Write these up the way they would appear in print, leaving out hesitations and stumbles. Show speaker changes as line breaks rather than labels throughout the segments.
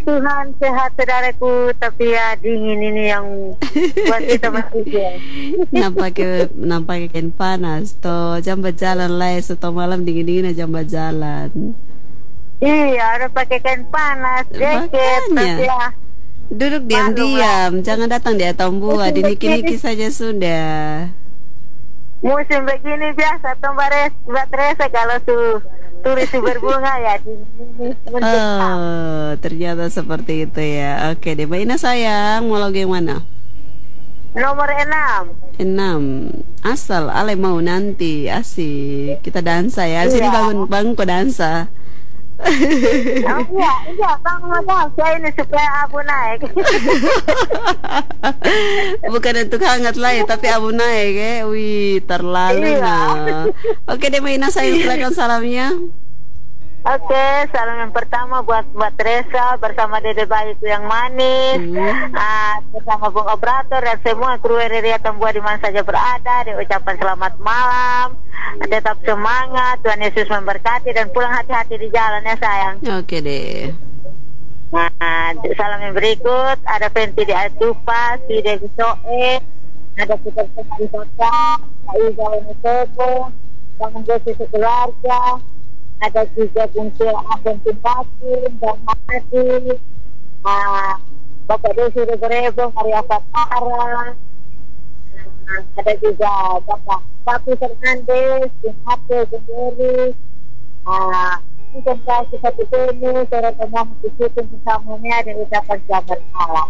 Tuhan sehat saudaraku, tapi ya dingin ini yang buat kita masih ya.
Nampaknya kain panas. Toh jam berjalan lah, setelah malam dingin-dingin aja jam berjalan.
Iya, harus pakai kain panas, jaket,
Makanya.
tapi ya
Duduk diam-diam, jangan datang di Atambua, diniki-niki saja sudah.
musim begini biasa tuh Mbak Teresa kalau turis berbunga ya dingin.
Oh, ternyata seperti itu ya. Oke deh, Mbak Ina sayang, mau lagu yang mana?
Nomor 6.
6. Asal Ale mau nanti, asik. Kita dansa ya. Sini
Iya.
bangun kok dansa.
Oh iya, Bang Modal, saya ini supaya abu naik.
Bukan untuk hangat lah ya, tapi abu naik ya. Wih, terlalu
Iya.
nah. Oke deh, Mbak Ina sayang, silakan salamnya.
Oke, salam yang pertama buat Mbak Teresa bersama Dede Bayiku yang manis, bersama Bung Operator dan semua kru RRI Atambua di mana saja berada. Diucapkan selamat malam, tetap semangat, Tuhan Yesus memberkati dan pulang hati-hati di jalan ya sayang.
Oke deh.
Nah, salam yang berikut ada Fenty di Atupa, Side di Soe, ada Peter di Kota, Iza Wenetobo, Bang Gosi sekeluarga. Ada juga Bungsu Abang Timpasin dan Mati, Bapak Desi Rebo, Maria Fatara, ada juga Bapak Papi Fernandes, Hati sendiri, mungkin kasih satu ini, saudara teman di situ bersamanya dan ucapan selamat malam.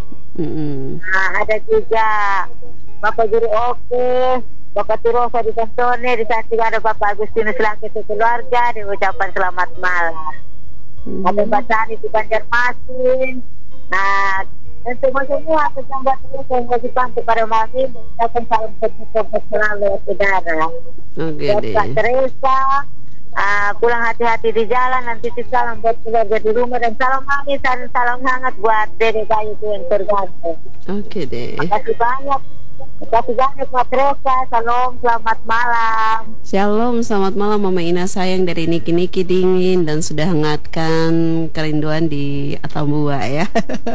Ada juga Bapak Guru Oke, Bapak Tirosa di Kantone, di samping ada Bapak Agustinus Laki keluarga, diucapkan selamat malam. Ada Mbak Tani di Banjarmasin. Nah, dan semua pejabat terus yang wajibkan kepada malam ini, mengucapkan salam sejahtera selalu saudara.
Oke
Buat
deh.
Mbak Teresa, pulang hati-hati di jalan, nanti salam buat keluarga di rumah dan salam manis dan salam hangat buat Dede Bayu yang tergantung.
Oke deh.
Makasih banyak. Terima kasih Mbak Teresa. Salam, selamat malam.
Shalom, selamat malam Mama Ina sayang dari Niki-Niki dingin dan sudah hangatkan kerinduan di Atambua ya.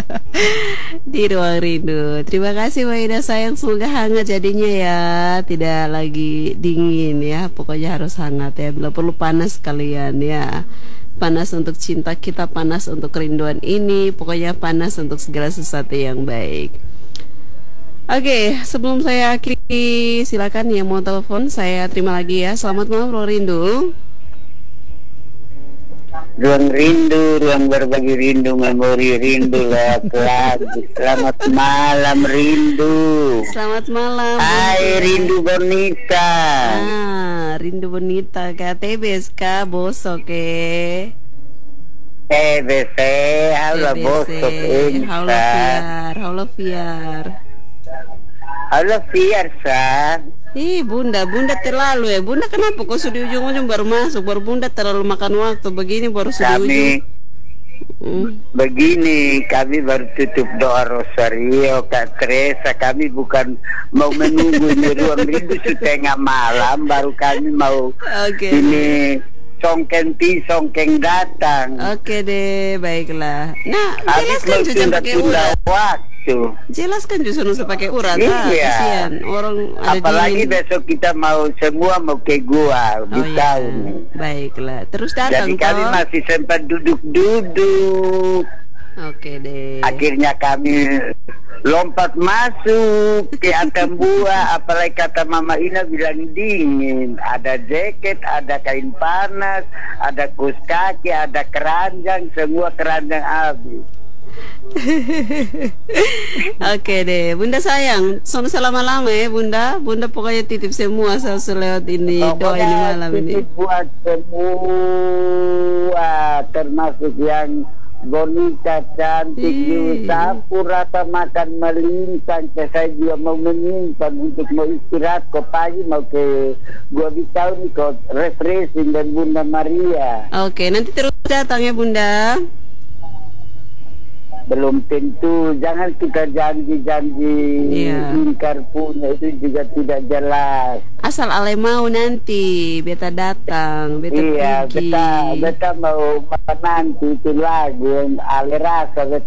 Di ruang rindu. Terima kasih Mama Ina sayang, semoga hangat jadinya ya, tidak lagi dingin ya. Pokoknya harus hangat ya, bila perlu panas kalian ya. Panas untuk cinta kita, panas untuk kerinduan ini, pokoknya panas untuk segala sesuatu yang baik. Oke, sebelum saya akhiri, silakan yang mau telepon saya terima lagi ya. Selamat malam Ruang Rindu.
Ruang rindu, ruang berbagi rindu, memori rindu lagu. Selamat malam rindu.
Selamat malam.
Hai rindu bonita.
Rindu bonita KTBS ka bosok ke.
TBC, halo bosok
Halo Fiar.
Halo Fiersa.
Bunda terlalu ya. Bunda kenapa kok sudah ujung-ujung baru masuk? Baru Bunda terlalu makan waktu begini baru sudah ujung.
Begini, kami baru tutup doa rosario Kak Teresa. Kami bukan mau menunggu ini ruang rindu setengah malam, baru kami mau ini songkeng datang.
Oke deh, baiklah. Nah,
habis
jelaskan juga pakai urat. Jelaskan justru usah pakai urat. Kasihan orang ada
apalagi
dingin.
besok kita semua mau ke gua tahun.
Baiklah, terus datang.
Jadi kami masih sempat duduk.
Oke deh.
Akhirnya kami lompat masuk ke Atambua. Apalagi kata Mama Ina bilang dingin. Ada jaket, ada kain panas, ada kaos kaki, ada keranjang, semua keranjang habis.
Oke deh, Bunda sayang, selalu selama-lama ya Bunda. Bunda pokoknya titip semua lewat ini doa ini malam ini.
Buat semua, termasuk yang bonita cantik sapu rasa makan melimpang. Saya juga mau menyimpan untuk mau istirahat ke pagi, mau ke gua Bintau nih ke refreshing dan Bunda Maria.
Oke, nanti terus datang ya Bunda.
Belum tentu, jangan kita janji-janji ingkar punya, itu juga tidak jelas.
Asal Ale mau nanti beta datang, beta pergi.
Beta mau nanti itu lagu yang Ale rasa